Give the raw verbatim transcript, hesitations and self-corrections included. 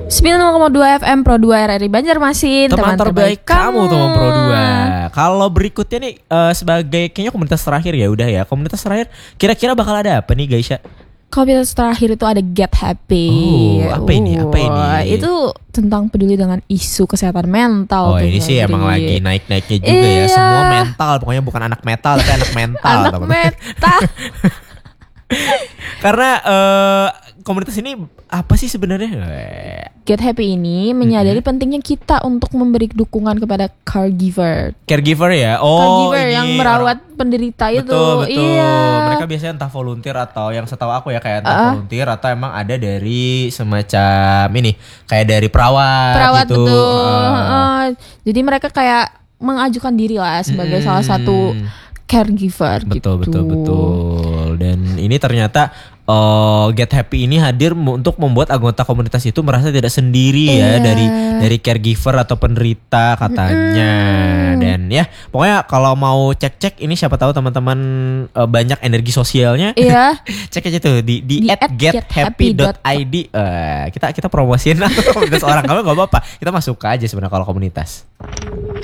sembilan puluh koma dua F M Pro dua R R I Banjarmasin. Teman, teman terbaik, terbaik kamu teman Pro dua. Kalau berikutnya nih uh, sebagai kayaknya komunitas terakhir ya udah ya. Komunitas terakhir kira-kira bakal ada apa nih guys ya? Komunitas terakhir itu ada Get Happy. Oh, apa ini? Apa ini? Itu tentang peduli dengan isu kesehatan mental. Oh, ini sih emang lagi naik-naiknya juga iya. ya. Semua mental, pokoknya bukan anak metal tapi anak mental. Anak metal. Karena uh, komunitas ini apa sih sebenarnya? Get Happy ini menyadari mm-hmm. pentingnya kita untuk memberi dukungan kepada caregiver. Caregiver ya? Oh, caregiver ini yang merawat orang... penderita itu. Betul, betul. Iya. Mereka biasanya entah volunteer atau yang setahu aku ya kayak entah uh. volunteer atau emang ada dari semacam ini kayak dari perawat, perawat gitu. Betul. Uh. Uh, jadi mereka kayak mengajukan diri lah sebagai hmm. salah satu caregiver. Betul, gitu. betul, betul. Dan ini ternyata uh, Get Happy ini hadir untuk membuat anggota komunitas itu merasa tidak sendiri yeah. ya dari dari caregiver atau penderita katanya. Mm. Dan ya pokoknya kalau mau cek-cek ini siapa tahu teman-teman uh, banyak energi sosialnya. Iya. Yeah. Cek aja tuh di di, di at get happy dot i d. Uh, kita kita promosiin komunitas orang. Kalau nggak apa-apa, kita masuk aja sebenarnya kalau komunitas.